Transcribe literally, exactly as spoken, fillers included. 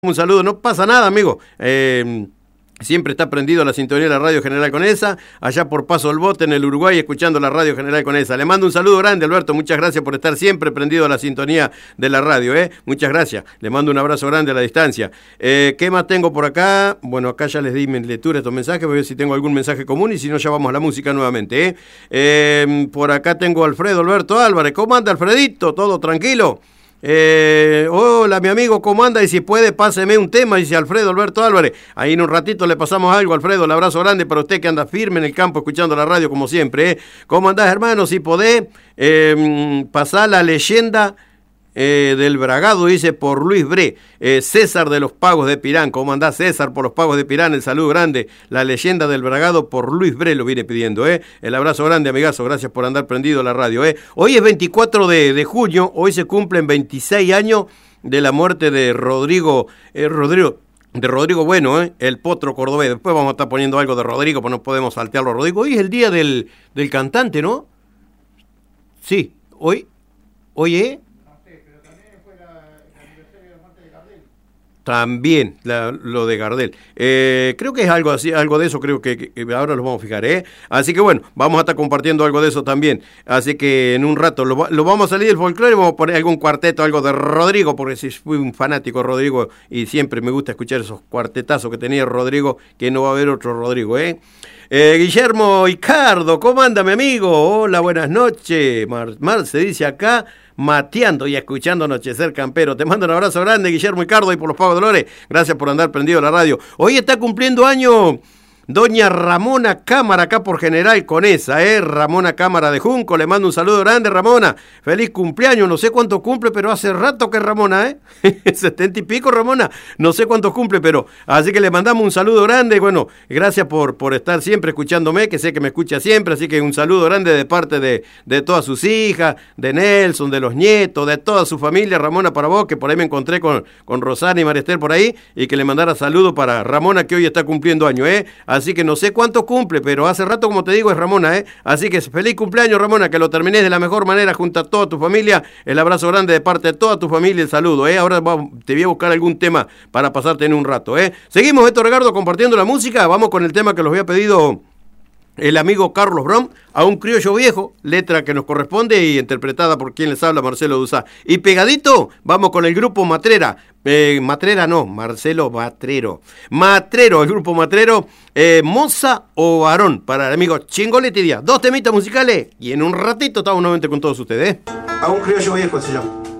Un saludo, no pasa nada, amigo. Eh, siempre está prendido la sintonía de la Radio General Conesa, allá por Paso del Bote en el Uruguay, escuchando la Radio General Conesa. Le mando un saludo grande, Alberto, muchas gracias por estar siempre prendido a la sintonía de la radio, ¿eh? Muchas gracias, le mando un abrazo grande a la distancia. Eh, ¿Qué más tengo por acá? Bueno, acá ya les di lectura estos mensajes, voy a ver si tengo algún mensaje común y si no ya vamos a la música nuevamente, ¿eh? Eh, por acá tengo a Alfredo Alberto Álvarez. ¿Cómo anda, Alfredito? ¿Todo tranquilo? Eh, hola mi amigo, ¿cómo anda? Y si puede páseme un tema, dice Alfredo Alberto Álvarez. Ahí en un ratito le pasamos algo, Alfredo. El abrazo grande para usted que anda firme en el campo escuchando la radio como siempre, ¿eh? ¿Cómo andás, hermano? Si podés eh, pasar la leyenda eh, del Bragado, dice por Luis Bre, eh, César de los Pagos de Pirán. ¿Cómo andás, César, por los Pagos de Pirán? El saludo grande. La leyenda del Bragado por Luis Bre lo viene pidiendo, ¿eh? El abrazo grande, amigazo. Gracias por andar prendido a la radio, ¿eh? Hoy es veinticuatro de, de junio, hoy se cumplen veintiséis años de la muerte de Rodrigo, eh, Rodrigo, de Rodrigo Bueno, ¿eh? El potro cordobés. Después vamos a estar poniendo algo de Rodrigo, pues no podemos saltearlo a Rodrigo. Hoy es el día del, del cantante, ¿no? Sí, hoy, hoy es... También la, lo de Gardel. Eh, creo que es algo así, algo de eso, creo que, que ahora lo vamos a fijar, ¿eh? Así que bueno, vamos a estar compartiendo algo de eso también. Así que en un rato lo, lo vamos a salir del folclore y vamos a poner algún cuarteto, algo de Rodrigo, porque si fui un fanático de Rodrigo y siempre me gusta escuchar esos cuartetazos que tenía Rodrigo, que no va a haber otro Rodrigo, ¿eh? Eh, Guillermo Icardo, ¿cómo anda, mi amigo? Hola, buenas noches. Mar, Mar se dice acá, mateando y escuchando Anochecer Campero. Te mando un abrazo grande, Guillermo Icardo, y por los Pagos Dolores. Gracias por andar prendido a la radio. Hoy está cumpliendo año doña Ramona Cámara, acá por General Conesa, ¿eh? Ramona Cámara de Junco, le mando un saludo grande, Ramona. Feliz cumpleaños, no sé cuánto cumple, pero hace rato que Ramona, ¿eh? Setenta y pico, Ramona, no sé cuánto cumple, pero así que le mandamos un saludo grande. Bueno, gracias por, por estar siempre escuchándome, que sé que me escucha siempre, así que un saludo grande de parte de, de todas sus hijas, de Nelson, de los nietos, de toda su familia. Ramona, para vos, que por ahí me encontré con, con Rosana y Marestel por ahí, y que le mandara saludo para Ramona, que hoy está cumpliendo año, ¿eh? Así que no sé cuánto cumple, pero hace rato, como te digo, es Ramona, ¿eh? Así que feliz cumpleaños, Ramona, que lo termines de la mejor manera junto a toda tu familia. El abrazo grande de parte de toda tu familia, el saludo, ¿eh? Ahora te voy a buscar algún tema para pasarte en un rato, ¿eh? Seguimos, Héctor Regardo, compartiendo la música. Vamos con el tema que los había pedido el amigo Carlos Brom, A un criollo viejo, letra que nos corresponde y interpretada por quien les habla, Marcelo Duzá. Y pegadito, vamos con el grupo Matrera. Eh, Matrera no, Marcelo Matrero. Matrero, el grupo Matrero, eh, Moza o Varón, para el amigo Chingolete Díaz. Dos temitas musicales y en un ratito estamos nuevamente con todos ustedes, ¿eh? A un criollo viejo se llama.